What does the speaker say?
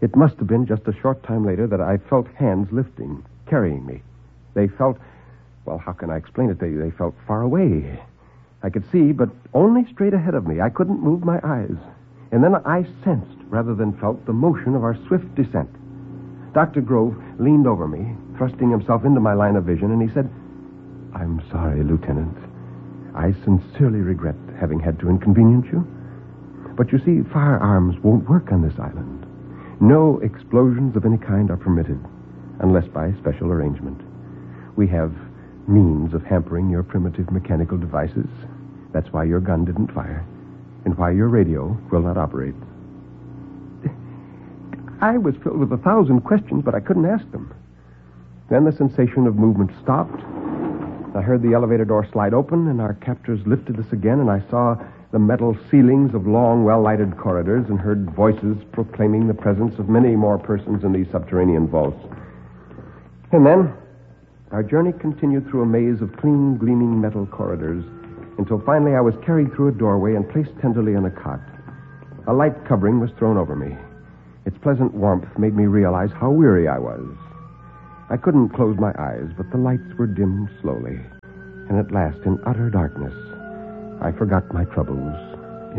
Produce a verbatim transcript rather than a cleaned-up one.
It must have been just a short time later that I felt hands lifting, carrying me. They felt, well, how can I explain it? They, they felt far away. I could see, but only straight ahead of me. I couldn't move my eyes. And then I sensed, rather than felt, the motion of our swift descent. Doctor Grove leaned over me, thrusting himself into my line of vision, and he said, "I'm sorry, Lieutenant. I sincerely regret having had to inconvenience you. But you see, firearms won't work on this island. No explosions of any kind are permitted, unless by special arrangement. We have means of hampering your primitive mechanical devices. That's why your gun didn't fire, and why your radio will not operate." I was filled with a thousand questions, but I couldn't ask them. Then the sensation of movement stopped. I heard the elevator door slide open, and our captors lifted us again, and I saw the metal ceilings of long, well-lighted corridors and heard voices proclaiming the presence of many more persons in these subterranean vaults. And then our journey continued through a maze of clean, gleaming metal corridors until finally I was carried through a doorway and placed tenderly on a cot. A light covering was thrown over me. Its pleasant warmth made me realize how weary I was. I couldn't close my eyes, but the lights were dimmed slowly. And at last, in utter darkness, I forgot my troubles